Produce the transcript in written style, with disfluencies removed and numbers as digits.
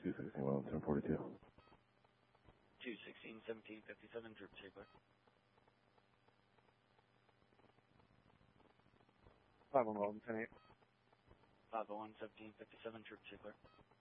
216, 1, 1042. 216, 1757, Droop Clear. 501, 10-8. 501, 1757, Droop Clear.